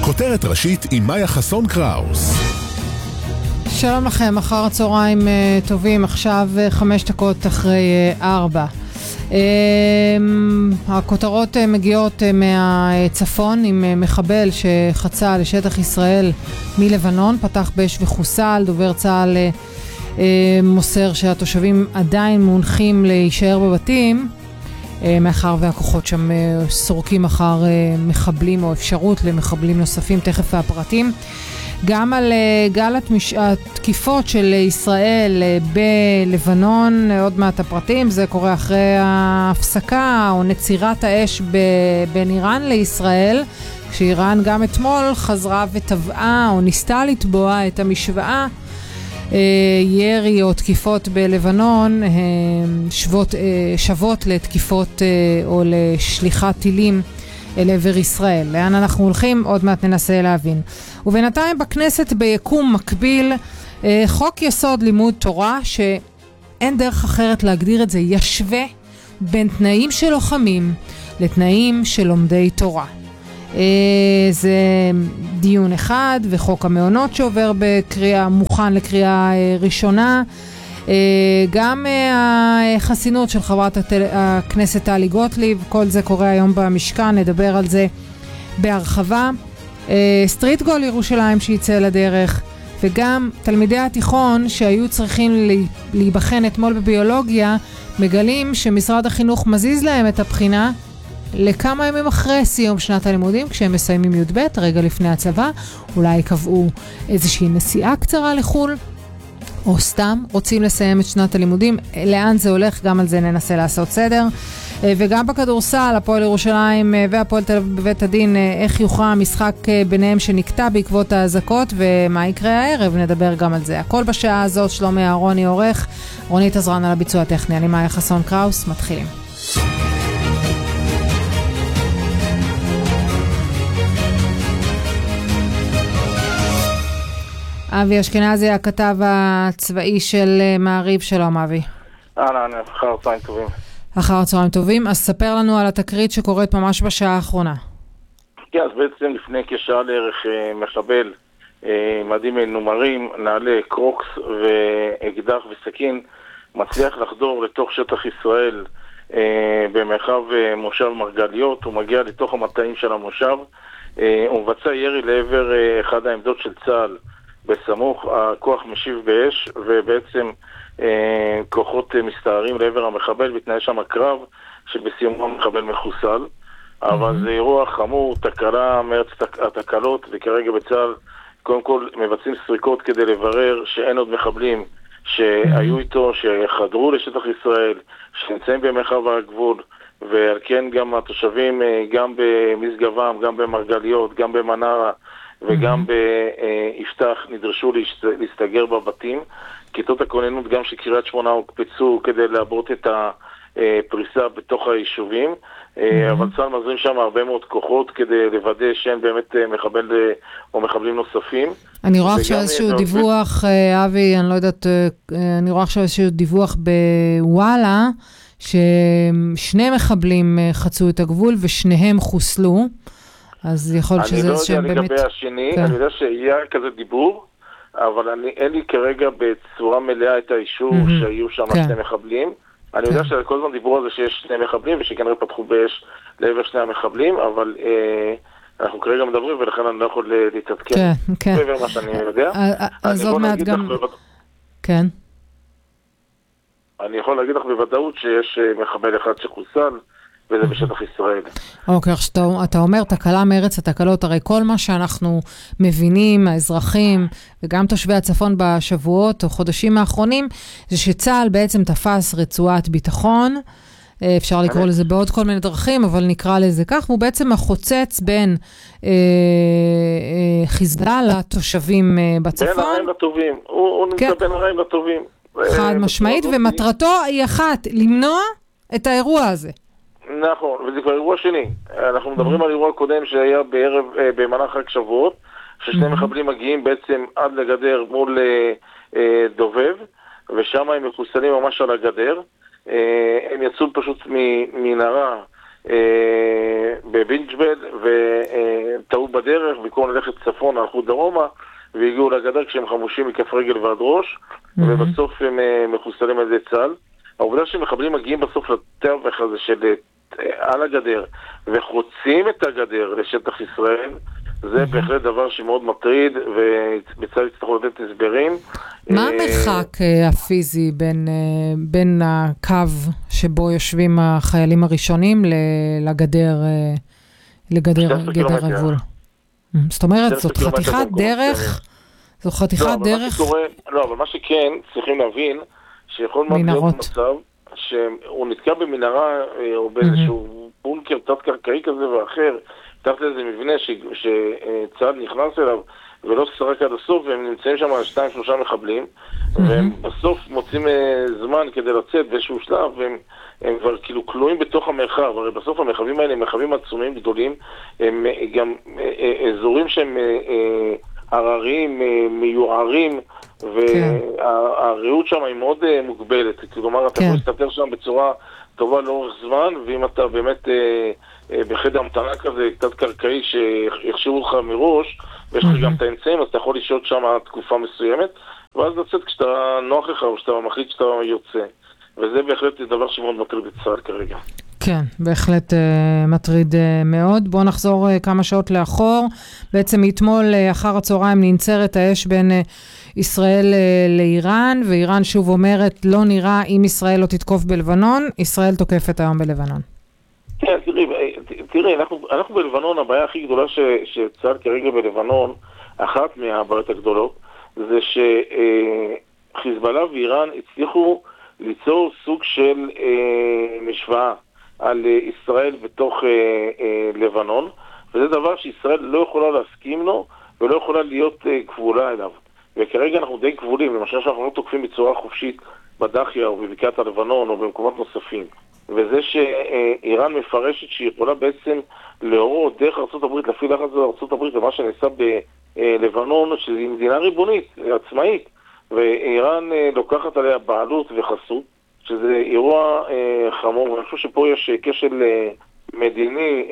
כותרת ראשית עם מאיה חסון קראוס. שלום לכם, אחר הצהריים טובים, עכשיו 5 דקות אחרי 4. הכותרות מגיעות מהצפון עם מחבל שחצה לשטח ישראל מלבנון, פתח באש וחוסל. דובר צה"ל מוסר שהתושבים עדיין מונחים להישאר בבתים, מאחר והכוחות שם סורקים אחר מחבלים או אפשרות למחבלים נוספים, תכף הפרטים. גם על גל התקיפות של ישראל בלבנון, עוד מעט הפרטים. זה קורה אחרי ההפסקה או נצירת האש בין איראן לישראל, כשאיראן גם אתמול חזרה וטבעה או ניסתה לתבוע את המשוואה ירי או תקיפות בלבנון שוות לתקיפות או לשליחת טילים אל עבר ישראל. לאן אנחנו הולכים? עוד מעט ננסה להבין. ובינתיים בכנסת ביקום מקביל חוק יסוד לימוד תורה, שאין דרך אחרת להגדיר את זה, ישווה בין תנאים של לוחמים לתנאים של לומדי תורה. זה דיון אחד, וחוק המעונות שעובר בקריאה, מוכן לקריאה ראשונה. גם החסינות של חברת הכנסת טלי גוטליב, כל זה קורה היום במשכן, נדבר על זה בהרחבה. סטריט גול ירושלים שיצא לדרך, וגם תלמידי התיכון שהיו צריכים להיבחן אתמול בביולוגיה, מגלים שמשרד החינוך מזיז להם את הבחינה לכמה ימים אחרי סיום שנת הלימודים, כשהם מסיימים י"ב, רגע לפני הצבא. אולי קבעו איזושהי נסיעה קצרה לחול, או סתם רוצים לסיים את שנת הלימודים. לאן זה הולך? גם על זה ננסה לעשות סדר. וגם בכדורסל, הפועל ירושלים והפועל תל אביב בבית הדין, איך יוכרע המשחק ביניהם שנקטע בעקבות האזעקות, ומה יקרה הערב, נדבר גם על זה. הכל בשעה הזאת. שלומי אהרוני עורך, רונית עזרן על הביצוע הטכני, אני מאיה חסון קראוס. מתחילים. אבי אשכנזי, הכתב הצבאי של מעריב. שלום אבי. אחר צהריים טובים. אחר צהריים טובים. אז ספר לנו על התקרית שקורית ממש בשעה האחרונה. כן, אז בעצם לפני כשעה לערך מחבל מדים נומרים, נעלי קרוקס ואקדח וסכין מצליח לחדור לתוך שטח ישראל במרחב מושב מרגליות. הוא מגיע לתוך המטעים של המושב, הוא מבצע ירי לעבר אחד העמדות של צה"ל בסמוך. הכוח משיב באש, ובעצם כוחות מסתערים לעבר המחבל, מתנהל שם הקרב שבסיומו המחבל מחוסל. אבל זה אירוע חמור, תקלה מארץ התקלות, וכרגע בצה"ל קודם כל מבצעים סריקות כדי לברר שאין עוד מחבלים שהיו איתו, שחדרו לשטח ישראל, שנמצאים במרחב הגבול, ועל כן גם התושבים, גם במשגבם, גם במרגליות, גם במנרה וגם ביפתח, נדרשו להסתגר בבתים. כיתות הכוננות גם שקריית שמונה הוקפצו כדי לעבוד את הפריסה בתוך היישובים, אבל צה"ל מזרים שם הרבה מאוד כוחות כדי לוודא שאין באמת מחבל או מחבלים נוספים. אני רואה עכשיו איזשהו דיווח, אבי, אני לא יודעת, אני רואה עכשיו איזשהו דיווח בוואלה, ששני מחבלים חצו את הגבול ושניהם חוסלו. אז יכול להיות שזה איזשהו באמת... אני לא יודע לגבי השני, אני יודע שיהיה כזה דיבור, אבל אין לי כרגע בצורה מלאה את האישור שהיו שם שני מחבלים. אני יודע שכל הזמן דיברו על זה שיש שני מחבלים, ושכנראה פתחו באש לעבר שני המחבלים, אבל אנחנו כרגע מדברים, ולכן אני לא יכול להתעדכן בעבר מה שאני יודע. אז עוד מעט גם... כן. אני יכול להגיד לך בוודאות שיש מחבל אחד שחוסל, וזה בשטח ישראל. אוקיי, אתה אומר תקלה מארץ התקלות, הרי כל מה שאנחנו מבינים, האזרחים וגם תושבי הצפון בשבועות או חודשים האחרונים, זה שצה"ל בעצם תפס רצועת ביטחון, אפשר לקרוא לזה בעוד כל מיני דרכים, אבל נקרא לזה כך, הוא בעצם החוצץ בין חיזבאללה לתושבים בצפון. בין הרעים לטובים, הוא נמצא בין הרעים לטובים. חד משמעית, ומטרתו היא אחת, למנוע את האירוע הזה. נכון, וזה כבר אירוע שני. אנחנו מדברים על אירוע קודם שהיה במהלך חג שבועות, ששני מחבלים מגיעים בעצם עד לגדר מול דובב, ושם הם מחוסלים ממש על הגדר. הם יצאו פשוט מנהרה בבינג'בל, וטעו בדרך, במקום ללכת צפון, הלכו דרומה, והגיעו לגדר כשהם חמושים מכף רגל ועד ראש, ובסוף הם מחוסלים על ידי צה"ל. העובדה שמחבלים מגיעים בסוף לטווח הזה של על הגדר, וחוצים את הגדר לשטח ישראל, זה בהחלט דבר שמאוד מטריד, ובצה"ל יצטרכו לתת הסברים. מה המרחק הפיזי בין הקו שבו יושבים החיילים הראשונים לגדר הגבול? זאת אומרת, זאת חתיכת דרך? זו חתיכת דרך? לא, אבל מה שכן, צריכים להבין, שיכול מאוד להיות מצב שהוא נתקע במנהרה או באיזשהו בונקר תת-קרקעי כזה ואחר, תחת איזה מבנה שצה"ל נכנס אליו ולא סרק עד הסוף, והם נמצאים שם על 2-3 מחבלים, והם בסוף מוצאים זמן כדי לצאת באיזשהו שלב, והם כבר כאילו כלואים בתוך המרחב. הרי בסוף המרחבים האלה הם מרחבים עצומים גדולים, הם גם אזורים שהם הרריים, מיוערים, והראות שם היא מאוד מוגבלת. כלומר, אתה יכול להסתתר שם בצורה טובה לאורך זמן, ואם אתה באמת בחדר המתנה כזה, קצת קרקעי שיחשבו לך מראש, ויש לך גם את האמצעים, אז אתה יכול לשהות שם תקופה מסוימת, ואז לצאת כשאתה נוח לך, או שאתה מחליט שאתה יוצא. וזה בהחלט דבר שמאוד מטריד בצה"ל כרגע. כן, בהחלט מטריד מאוד. בואו נחזור כמה שעות לאחור. בעצם אתמול אחר הצהריים ננצרת האש בין ישראל לאיראן, ואיראן שוב אומרת, לא נראה אם ישראל לא תתקוף בלבנון, ישראל תוקפת היום בלבנון. כן, תראי, אנחנו בלבנון, הבעיה הכי גדולה שצה"ל כרגע בלבנון, אחת מהבעיות הגדולות, זה שחיזבאללה ואיראן הצליחו ליצור סוג של משוואה על ישראל בתוך לבנון, וזה דבר שישראל לא יכולה להסכים לו ולא יכולה להיות גבולה אליו. וכרגע אנחנו די גבולים, למשל שאנחנו לא תוקפים בצורה חופשית בדחיה או בבקעת הלבנון או במקומות נוספים. וזה שאיראן מפרשת שהיא יכולה בעצם להורות דרך ארצות הברית, לפי לחץ ארצות הברית, למה שנעשה בלבנון, שהיא מדינה ריבונית, עצמאית, ואיראן לוקחת עליה בעלות וחסות, שזה אירוע חמור, ואני חושב שפה יש כשל מדיני,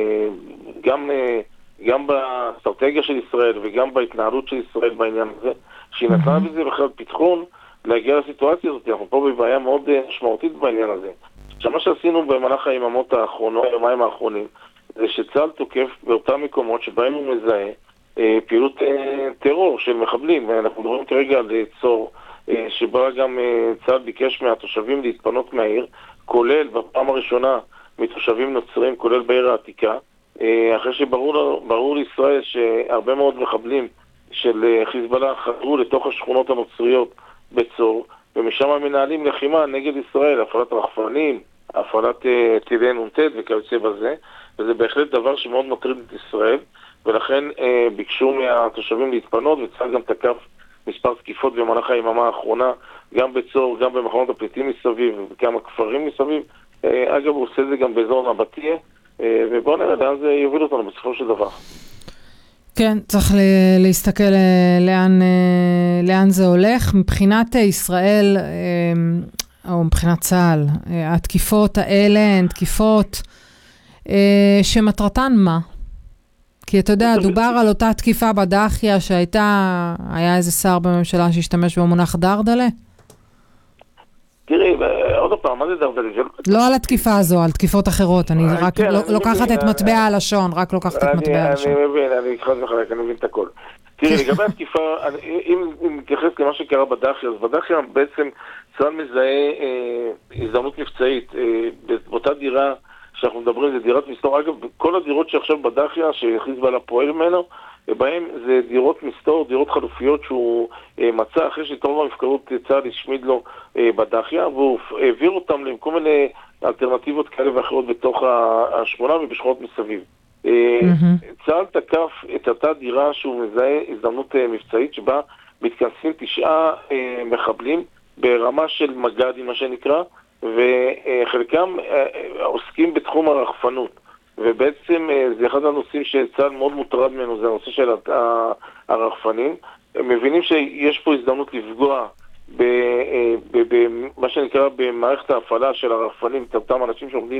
גם באסטרטגיה של ישראל וגם בהתנהלות של ישראל בעניין הזה, שהיא נתנה בזה בכלל פתחון להגיע לסיטואציה הזאת. אנחנו פה בבעיה מאוד משמעותית בעניין הזה. עכשיו, מה שעשינו במהלך היממות האחרונות, היומיים האחרונים, זה שצה"ל תוקף באותם מקומות שבהם הוא מזהה פעילות טרור של מחבלים, ואנחנו מדברים כרגע על צור, שבה גם צה"ל ביקש מהתושבים להתפנות מהעיר, כולל בפעם הראשונה מתושבים נוצרים, כולל בעיר העתיקה, אחרי שברור לישראל שהרבה מאוד מחבלים של חיזבאללה חדרו לתוך השכונות הנוצריות בצור, ומשם מנהלים לחימה נגד ישראל, הפעלת רחפנים, הפעלת טילי נ"ט וכיוצא בזה, וזה בהחלט דבר שמאוד מטריד את ישראל, ולכן ביקשו מהתושבים להתפנות, וצה"ל גם תקף מספר תקיפות במהלך היממה האחרונה, גם בצור, גם במחנות הפליטים מסביב, וכמה כפרים מסביב. אגב, הוא עושה את זה גם באזור נבטיה, ובואו נראה לאן זה יוביל אותנו בסופו של דבר. כן, צריך להסתכל לאן זה הולך. מבחינת ישראל, או מבחינת צה"ל, התקיפות האלה הן תקיפות שמטרתן מה? כי אתה יודע, דובר על אותה תקיפה בדחיה היה איזה שר בממשלה שהשתמש במונח דרדלה? תראי, עוד פעם, מה זה דרדלה? לא על התקיפה הזו, על תקיפות אחרות. אני רק לוקחת את מטבע הלשון, רק לוקחת את מטבע הלשון. אני מבין, אני חד וחלק, אני מבין את הכל. תראי, לגבי התקיפה, אם נתייחס למה שקרה בדחיה, אז בדחיה בעצם צה"ל מזהה הזדמנות מבצעית. באותה דירה שאנחנו מדברים, זה דירת מסתור. אגב, כל הדירות שעכשיו בדחיה, שחיזבאללה פועל ממנו, בהם זה דירות מסתור, דירות חלופיות שהוא מצא אחרי שתום במפקרות צה"ל השמיד לו בדחיה, והוא העביר אותם לכל מיני אלטרנטיבות כאלה ואחרות בתוך השכונה ובשכונות מסביב. צה"ל תקף את אותה דירה שהוא מזהה הזדמנות מבצעית, שבה מתכנסים 9 מחבלים ברמה של מג"דים, מה שנקרא, וחלקם עוסקים בתחום הרחפנות. ובעצם זה אחד הנושאים שצה"ל מאוד מוטרד ממנו, זה הנושא של הרחפנים. הם מבינים שיש פה הזדמנות לפגוע במה שנקרא במערכת ההפעלה של הרחפנים, את אותם אנשים שעומדים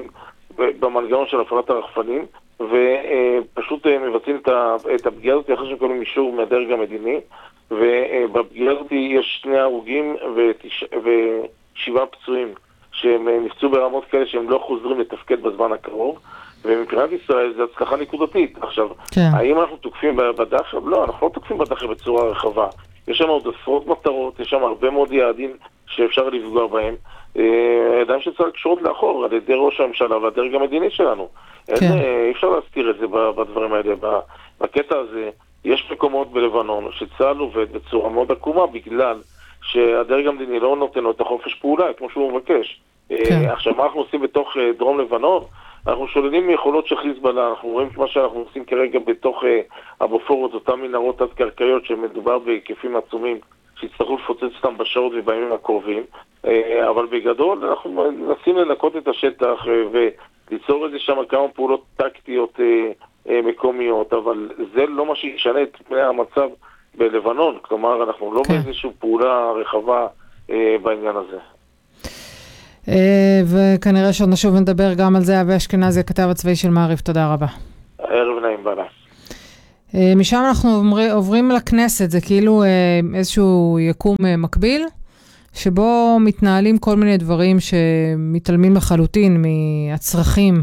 במנגנון של הפעלת הרחפנים, ופשוט מבצעים את הפגיעה הזאת אחרי שמקבלים אישור מהדרג המדיני, ובפגיעה הזאת יש 2 הרוגים ו7 פצועים שהם נפצעו ברמות כאלה שהם לא חוזרים לתפקד בזמן הקרוב, ומבחינת ישראל זה הצלחה נקודתית. עכשיו, האם אנחנו תוקפים בדחף? לא, אנחנו לא תוקפים בדחף בצורה רחבה. יש שם עוד עשרות מטרות, יש שם הרבה מאוד יעדים שאפשר לפגוע בהם. ידיים שצריך לקשורות לאחור על ידי ראש הממשלה והדרג המדיני שלנו. אי אפשר להסתיר את זה בדברים האלה. בקטע הזה יש מקומות בלבנון שצה"ל עובד בצורה מאוד עקומה בגלל שהדרג המדיני לא נותן לו את החופש פעולה כמו שהוא מבקש. עכשיו, מה אנחנו עושים בתוך דרום לבנון? אנחנו שוללים מיכולות של חיזבאללה, אנחנו רואים מה שאנחנו עושים כרגע בתוך הבופורות, אותם מנהרות תת-קרקעיות שמדובר בהיקפים עצומים שיצטרכו לפוצץ אותם בשעות ובימים הקרובים, אבל בגדול אנחנו מנסים לנקות את השטח וליצור איזה שם כמה פעולות טקטיות מקומיות, אבל זה לא מה שישנה את פני המצב בלבנון, כלומר אנחנו לא באיזושהי פעולה רחבה בעניין הזה. וכנראה שעוד נשוב ונדבר גם על זה. אבי אשכנזי, הכתב הצבאי של מעריב, תודה רבה. ערב נעים, בלה. משם אנחנו עוברים לכנסת, זה כאילו איזשהו יקום מקביל, שבו מתנהלים כל מיני דברים שמתעלמים לחלוטין מהצרכים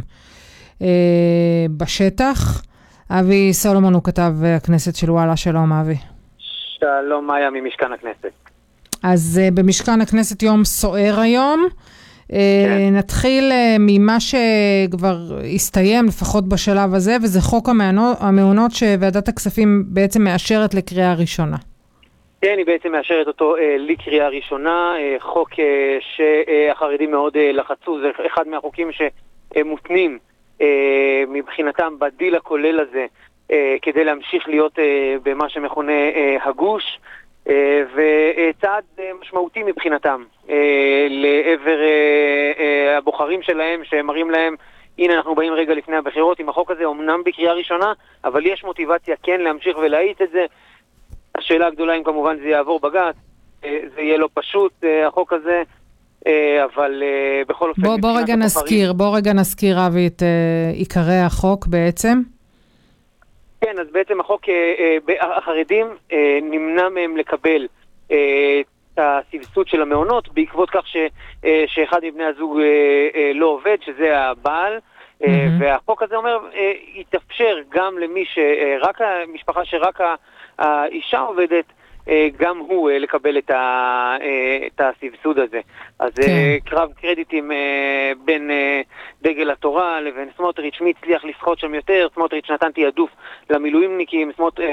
בשטח. אבי סולומון הוא כתב הכנסת של וואלה, שלום אבי. שלום מאיה ממשכן הכנסת. אז במשכן הכנסת יום סוער היום. נתחיל ממה שכבר הסתיים לפחות בשלב הזה, וזה חוק המעונות שוועדת הכספים בעצם מאשרת לקריאה ראשונה. כן, היא בעצם מאשרת אותו לקריאה ראשונה, חוק שהחרדים מאוד לחצו, זה אחד מהחוקים שמותנים מבחינתם בדיל הכולל הזה, כדי להמשיך להיות במה שמכונה הגוש, וצעד משמעותי מבחינתם לעבר הבוחרים שלהם, שמראים להם, הנה אנחנו באים רגע לפני הבחירות עם החוק הזה, אמנם בקריאה ראשונה, אבל יש מוטיבציה כן להמשיך ולהאיץ את זה. השאלה הגדולה אם כמובן זה יעבור בג"ץ, זה יהיה לא פשוט החוק הזה, אבל בכל אופן... בוא רגע נזכיר אבי את עיקרי החוק בעצם. כן, אז בעצם החוק, החרדים נמנע מהם לקבל את הסבסוד של המעונות, בעקבות כך שאחד מבני הזוג לא עובד, שזה הבעל, והחוק הזה אומר, יתאפשר גם למי שרק המשפחה שרק האישה עובדת, גם הוא לקבל את הסבסוד הזה. אז קרב קרדיטים בין דגל התורה לבין סמוטריץ', מי הצליח לסחוט שם יותר, סמוטריץ' נתן תיעדוף למילואימניקים,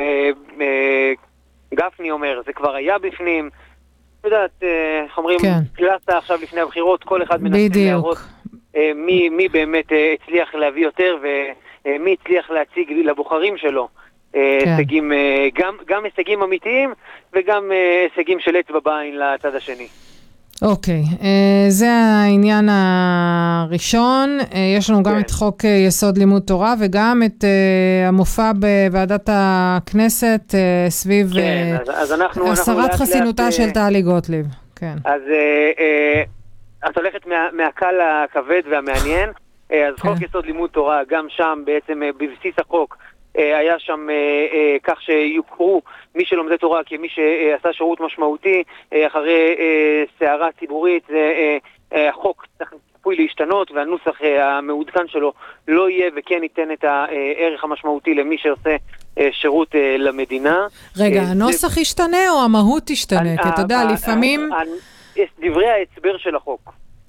גפני אומר, זה כבר היה בפנים, יודעת, איך אומרים, קלאסה עכשיו לפני הבחירות, כל אחד מנסה להראות מי באמת הצליח להביא יותר ומי הצליח להציג לבוחרים שלו. הישגים, גם הישגים אמיתיים וגם הישגים של אצבע בעין לצד השני. אוקיי, זה העניין הראשון. יש לנו גם את חוק יסוד לימוד תורה וגם את המופע בוועדת הכנסת סביב הסרת חסינותה של טלי גוטליב. אז את הולכת מהקל הכבד והמעניין. אז חוק יסוד לימוד תורה, גם שם בעצם בבסיס החוק היה שם כך שיוכרו מי שלומדי תורה כמי שעשה שירות משמעותי אחרי סערה ציבורית. החוק צפוי להשתנות והנוסח המעודכן שלו לא יהיה וכן ייתן את הערך המשמעותי למי שעושה שירות למדינה. רגע, הנוסח ישתנה או המהות תשתנה? כי אתה יודע, לפעמים... דברי ההסבר של החוק.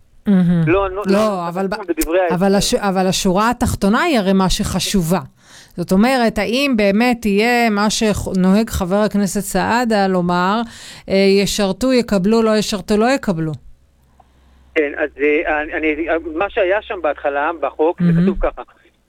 אבל השורה התחתונה היא הרי מה שחשובה. זאת אומרת, האם באמת תהיה מה שנוהג חבר הכנסת סעדה לומר, ישרתו, יקבלו, לא ישרתו, לא יקבלו? כן, אז מה שהיה שם בהתחלה, בחוק, זה כתוב ככה,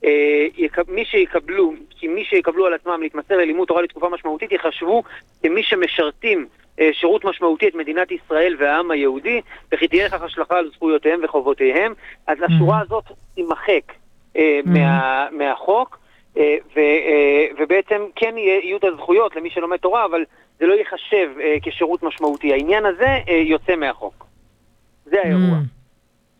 מי שיקבלו על עצמם להתמסר ללימוד תורה לתקופה משמעותית, יחשבו כמי שמשרתים שירות משמעותי את מדינת ישראל והעם היהודי, וכי תהיה לכך השלכה על זכויותיהם וחובותיהם. אז השורה הזאת תימחק מהחוק, ובעצם כן יהיו את הזכויות למי שלומד תורה, אבל זה לא ייחשב כשירות משמעותי. העניין הזה יוצא מהחוק. זה האירוע.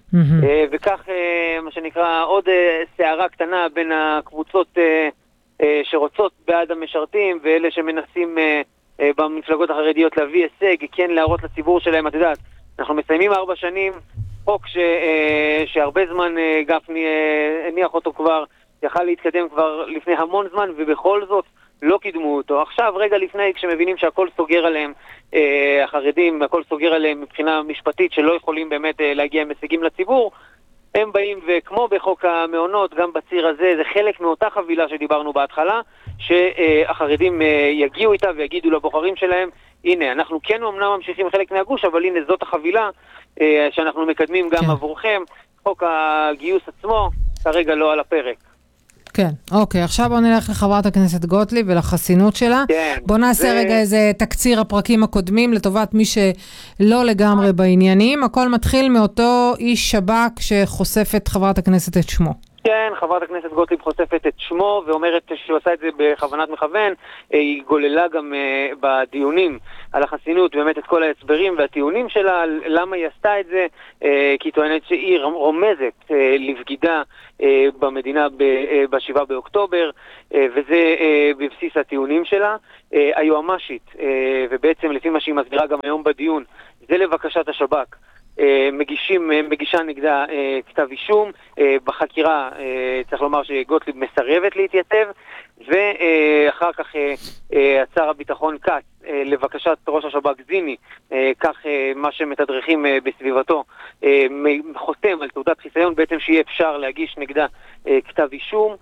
וכך, מה שנקרא, עוד שערה קטנה בין הקבוצות שרוצות בעד המשרתים, ואלה שמנסים במפלגות החרדיות להביא הישג, כן להראות לציבור שלהם, את יודעת, אנחנו מסיימים 4 שנים, חוק שהרבה זמן גפני הניח אותו כבר, יכל להתקדם כבר לפני המון זמן, ובכל זאת לא קידמו אותו. עכשיו, רגע לפני, כשמבינים שהכל סוגר עליהם, החרדים, הכל סוגר עליהם מבחינה משפטית, שלא יכולים באמת להגיע עם הישגים לציבור, הם באים, וכמו בחוק המעונות, גם בציר הזה, זה חלק מאותה חבילה שדיברנו בהתחלה, שהחרדים יגיעו איתה ויגידו לבוחרים שלהם, הנה, אנחנו כן אמנם ממשיכים חלק מהגוש, אבל הנה זאת החבילה שאנחנו מקדמים גם עבורכם. חוק הגיוס עצמו כרגע לא על הפרק. כן, אוקיי, עכשיו בוא נלך לחברת הכנסת גוטליב ולחסינות שלה. כן. בוא נעשה רגע איזה תקציר הפרקים הקודמים לטובת מי שלא לגמרי בעניינים. הכל מתחיל מאותו איש שב"כ שחושף את חברת הכנסת את שמו. כן, חברת הכנסת גוטליב חושפת את שמו ואומרת שהוא עושה את זה בכוונת מכוון. היא גוללה גם בדיונים על החסינות באמת את כל ההסברים והטיעונים שלה, למה היא עשתה את זה, כי היא טוענת שהיא רומזת לבגידה במדינה ב-7 באוקטובר, וזה בבסיס הטיעונים שלה. היועמ"שית, ובעצם לפי מה שהיא מסבירה גם היום בדיון, זה לבקשת השב"כ. מגישה נגדה כתב אישום. בחקירה צריך לומר שגוטליב מסרבת להתייצב, ואחר כך שר הביטחון כץ לבקשת ראש השב"כ זיני, כך מה שמתדרכים בסביבתו, חותם על תעודת חיסיון בעצם שיהיה אפשר להגיש נגדה כתב אישום.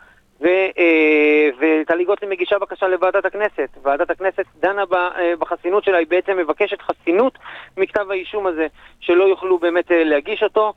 וטלי גוטליב מגישה בקשה לוועדת הכנסת. ועדת הכנסת דנה בחסינות שלה, היא בעצם מבקשת חסינות מכתב האישום הזה, שלא יוכלו באמת להגיש אותו,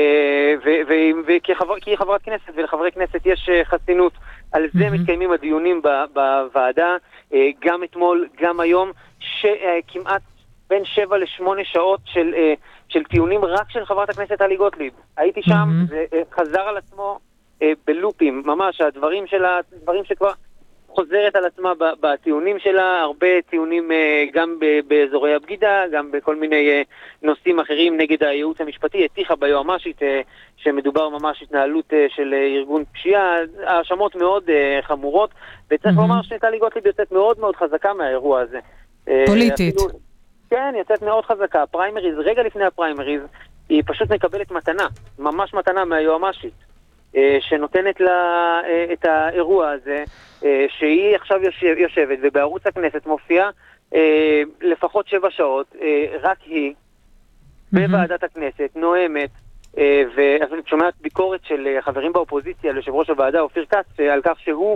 כי היא חברת כנסת ולחברי כנסת יש חסינות. על זה מתקיימים הדיונים בוועדה, גם אתמול, גם היום, כמעט בין 7 ל-8 שעות של טיעונים רק של חברת הכנסת טלי גוטליב. הייתי שם, זה חזר על עצמו בלופים, ממש, הדברים שלה, דברים שכבר חוזרת על עצמה בטיעונים שלה, הרבה טיעונים גם באזורי הבגידה, גם בכל מיני נושאים אחרים נגד הייעוץ המשפטי, הטיחה ביועמ"שית שמדובר ממש התנהלות של ארגון פשיעה, האשמות מאוד חמורות, וצריך לומר שטלי גוטליב יוצאת מאוד מאוד חזקה מהאירוע הזה. פוליטית. כן, יוצאת מאוד חזקה. הפריימריז, רגע לפני הפריימריז, היא פשוט מקבלת מתנה, ממש מתנה מהיועמ"שית. שנותנת לה את האירוע הזה, שהיא עכשיו יושבת ובערוץ הכנסת מופיעה לפחות 7 שעות, רק היא בוועדת הכנסת נואמת, ואני שומעת ביקורת של חברים באופוזיציה ליושב ראש הוועדה אופיר כץ על כך שהוא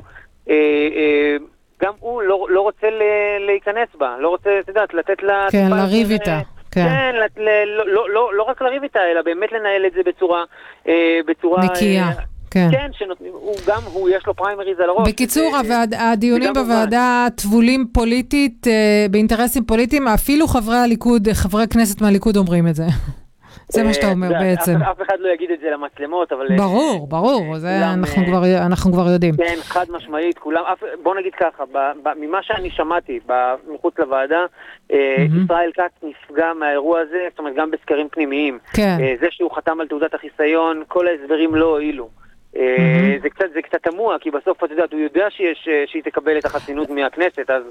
גם הוא לא רוצה להיכנס בה, לא רוצה, את יודעת, לתת לה... כן, לריב איתה. כן, לא רק לריב איתה, אלא באמת לנהל את זה בצורה נקייה. כן, גם הוא יש לו פריימריז על הראש. בקיצור, הדיונים בוועדה טבולים פוליטית, באינטרסים פוליטיים, אפילו חברי כנסת מהליכוד אומרים את זה. זה מה שאתה אומר בעצם. אף אחד לא יגיד את זה למצלמות, אבל... ברור, זה אנחנו כבר יודעים. כן, חד משמעית, כולם, בוא נגיד ככה, ממה שאני שמעתי מחוץ לוועדה, ישראל כץ נפגע מהאירוע הזה, זאת אומרת גם בסקרים פנימיים. זה שהוא חתם על תעודת החיסיון, כל ההסברים לא הועילו. זה קצת תמוה, כי בסוף אתה יודעת, הוא יודע שהיא תקבל את החסינות מהכנסת, אז...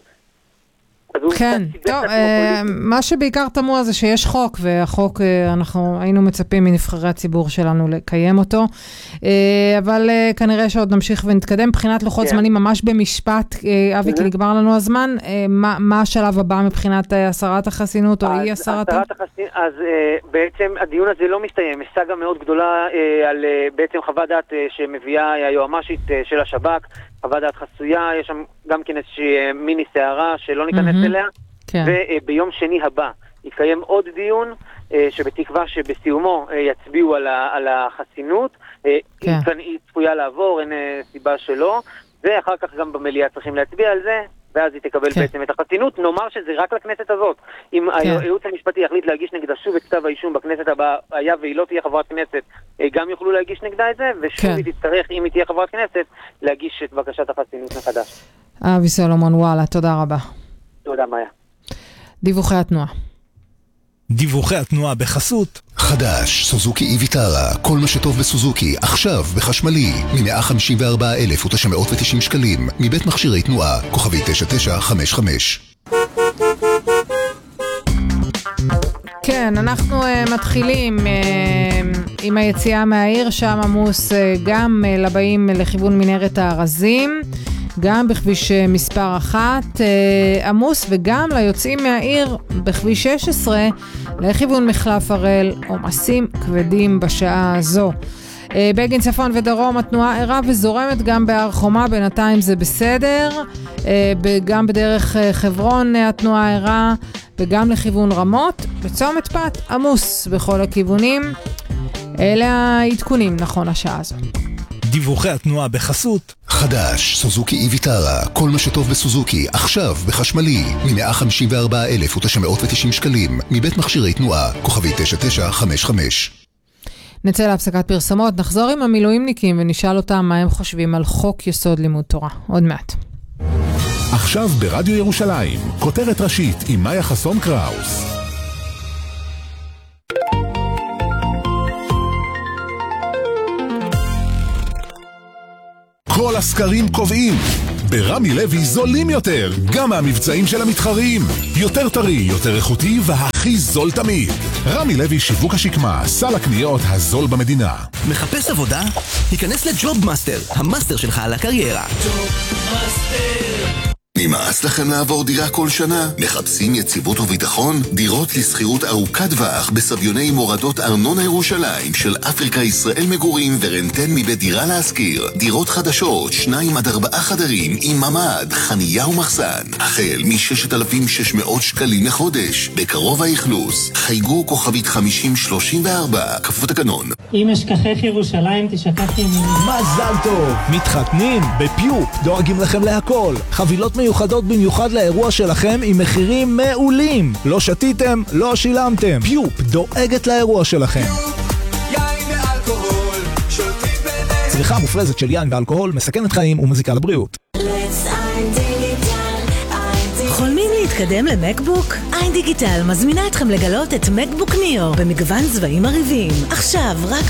כן, טוב, מה שבעיקר תמוה זה שיש חוק, והחוק אנחנו היינו מצפים מנבחרי הציבור שלנו לקיים אותו, אבל כנראה שעוד נמשיך ונתקדם. מבחינת לוחות זמנים ממש במשפט, אבי, כי נגמר לנו הזמן, מה השלב הבא מבחינת הסרת החסינות או אי הסרת? אז בעצם הדיון הזה לא מסתיים, יש סגה מאוד גדולה על בעצם חוות דעת שמביאה היועמ"שית של השב"כ, חוות דעת חסויה, יש שם גם כן איזושהי מיני סערה שלא ניכנס אליה, וביום שני הבא יתקיים עוד דיון, שבתקווה שבסיומו יצביעו על החסינות, היא צפויה לעבור, אין סיבה שלא, ואחר כך גם במליאה צריכים להצביע על זה, ואז היא תקבל בעצם את החסינות. נאמר שזה רק לכנסת הזאת. אם הייעוץ המשפטי יחליט להגיש נגדה שוב את כתב האישום בכנסת הבאה, היה והיא לא תהיה חברת כנסת, גם יוכלו להגיש נגדה את זה, ושוב היא תצטרך, אם היא תהיה חברת כנסת, להגיש את בקשת החסינות מחדש. אבי סולומון, וואלה, תודה רבה. תודה, מאיה. דיווחי התנועה. דיווחי התנועה בחסות חדש, סוזוקי איביטרה, כל מה שטוב בסוזוקי, עכשיו בחשמלי, מ-154,990 שקלים, מבית מכשירי תנועה, כוכבי 9955. כן, אנחנו מתחילים עם היציאה מהעיר, שם עמוס גם לבאים לכיוון מנהרת הארזים, גם בכביש מספר 1 עמוס, וגם ליוצאים מהעיר בכביש 16 לכיוון מחלף הראל, עומסים כבדים בשעה הזו. בגין צפון ודרום התנועה ערה וזורמת, גם בהר חומה בינתיים זה בסדר, גם בדרך חברון התנועה ערה וגם לכיוון רמות. בצומת פת עמוס בכל הכיוונים. אלה העדכונים נכון השעה הזו. דיווחי התנועה בחסות חדש, סוזוקי איביטרה, כל מה שטוב בסוזוקי, עכשיו בחשמלי, מ-154,990 שקלים, מבית מכשירי תנועה, כוכבי 9955. נצא להפסקת פרסמות, נחזור עם המילואימניקים ונשאל אותם מה הם חושבים על חוק יסוד לימוד תורה. עוד מעט. עכשיו ברדיו ירושלים, כותרת ראשית עם מאיה חסון קראוס. כל הסקרים קובעים, ברמי לוי זולים יותר, גם מהמבצעים של המתחרים. יותר טרי, יותר איכותי והכי זול תמיד. רמי לוי שיווק השקמה, סל הקניות הזול במדינה. מחפש עבודה? היכנס לג'וב מאסטר, המאסטר שלך על הקריירה. ג'וב מאסטר. נמאס לכם לעבור דירה כל שנה? מחפשים יציבות וביטחון? דירות לסחירות ארוכת טווח בסביוני מורדות ארנונה ירושלים של אפריקה ישראל מגורים ורנטן מבית דירה להשכיר. דירות חדשות, 2 עד 4 חדרים עם ממ"ד, חנייה ומחסן. החל מ-6,600 שקלים לחודש. בקרוב האכלוס. חייגו כוכבית 5034, כפוף תקנון. אם אשכחך ירושלים תשכח ימיני. מזל טוב! מתחתנים בפיופ, דואגים לכם להכל. חבילות מיוחדות במיוחד לאירוע שלכם עם מחירים מעולים. לא שתיתם, לא שילמתם. פיופ דואגת לאירוע שלכם. יין ואלכוהול, שותים בנט. צריכה מופרזת של יין ואלכוהול מסכנת חיים ומזיקה לבריאות. חולמים להתקדם למקבוק? איין דיגיטל מזמינה אתכם לגלות את מקבוק ניאו במגוון צבעים מריבים. עכשיו רק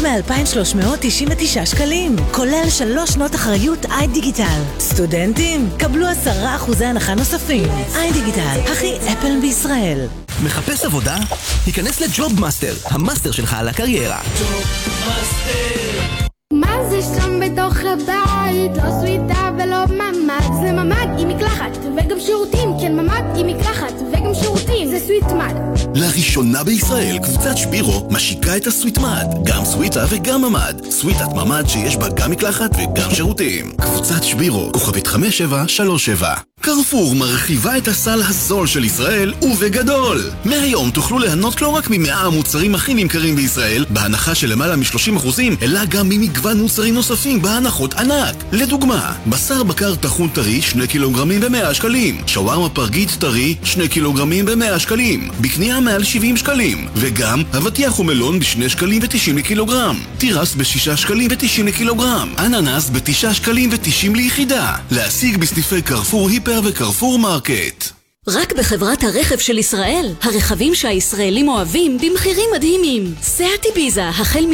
מ-2,399 שקלים, כולל 3 שנות אחריות איין דיגיטל. סטודנטים, קבלו 10% הנחה נוספים. איין דיגיטל, הכי אפל בישראל. מחפש עבודה? היכנס לג'וב מאסטר, המאסטר שלך על הקריירה. ג'וב מאסטר. מה זה שם בתוך הבית? לא סוויטה ולא ממד, זה ממד עם מקלחת וגם שירותים. כן, ממד עם מקלחת וגם שירותים, זה סוויטמד. לראשונה בישראל קבוצת שבירו משיקה את הסוויטמד, גם סוויטה וגם ממד. סוויטת ממד שיש בה גם מקלחת וגם שירותים. קבוצת שבירו, כוכבית 5737. קרפור מרחיבה את הסל הזול של ישראל ובגדול. מהיום תוכלו ליהנות לא רק מ100 המוצרים הכי נמכרים בישראל בהנחה של למעלה מ-30%, אלא גם ממגוון מוצרים נוספים בהנחות ענק. לדוגמה, בשר בקר טחון טרי 2 קילוגרמים ב100 שקלים, שווארמה פרגית טרי 2 קילוגרמים ב100 שקלים, בקנייה מעל 70 שקלים, וגם אבטיח ומלון ב2 שקלים ו90 לקילוגרם, תירס ב6 שקלים ו90 לקילוגרם, אננס ב9 שקלים ו90 ליחידה. להשיג בסניפי קרפור היפר וקרפור מרקט. רק בחברת הרכב של ישראל, הרכבים שהישראלים אוהבים במחירים מדהימים. סאט איביזה החל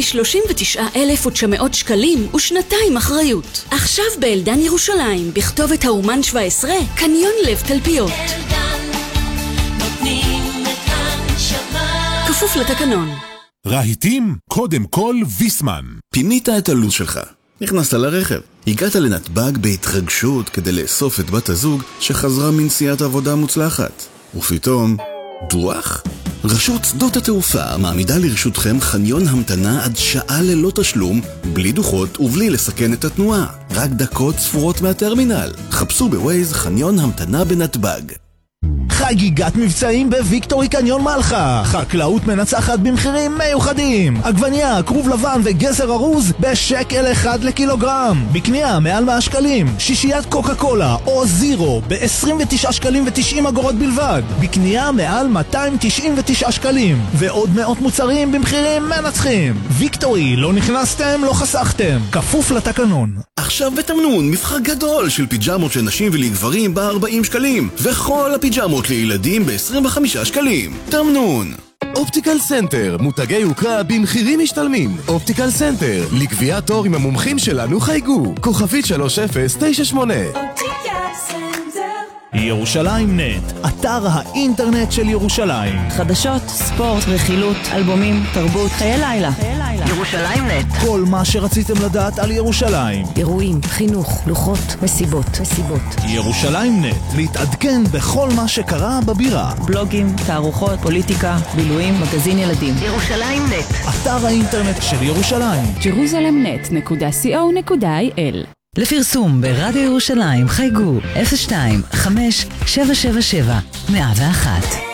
מ-39,900 שקלים ושנתיים אחריות. עכשיו באלדן ירושלים, בכתובת האומן 17, קניון לב תלפיות. אלדן, נותנים את הנשמה. כפוף לתקנון. רהיטים, קודם כל ויסמן. פינית את הלו"ז שלך, נכנסת לרכב, הגעת לנתב"ג בהתרגשות כדי לאסוף את בת הזוג שחזרה מנסיעת עבודה מוצלחת, ופתאום דוח? רשות שדות התעופה מעמידה לרשותכם חניון המתנה עד שעה ללא תשלום, בלי דוחות ובלי לסכן את התנועה, רק דקות ספורות מהטרמינל. חפשו בווייז חניון המתנה בנתב"ג. חגיגת מבצעים בוויקטורי קניון מלחה. חקלאות מנצחת במחירים מיוחדים. עגבניה, כרוב לבן וגזר ארוז בשקל 1 לקילוגרם. בקנייה מעל 100 שקלים. שישיית קוקה קולה או זירו ב-29 שקלים ו90 אגורות בלבד. בקנייה מעל 299 שקלים. ועוד מאות מוצרים במחירים מנצחים. ויקטורי, לא נכנסתם, לא חסכתם. כפוף לתקנון. עכשיו בתמנון מבחר גדול של פיג'מות לנשים ולגברים ב-40 שקלים. וכל הפיג'מות לילדים ב-25 שקלים. תמנון. אופטיקל סנטר, מותגי יוקרה במחירים משתלמים. אופטיקל סנטר, לקביעת תור עם המומחים שלנו חייגו. כוכבית 3098. ירושלים נט, אתר האינטרנט של ירושלים. חדשות, ספורט, רכילות, אלבומים, תרבות, חיי לילה. ירושלים נט. כל מה שרציתם לדעת על ירושלים. אירועים, חינוך, לוחות, מסיבות. ירושלים נט, להתעדכן בכל מה שקרה בבירה. בלוגים, תערוכות, פוליטיקה, בילויים, מגזין ילדים. ירושלים נט. אתר האינטרנט של ירושלים. jerusalemnet.co.il. לפרסום ברדיו ירושלים חייגו 02-5777-101.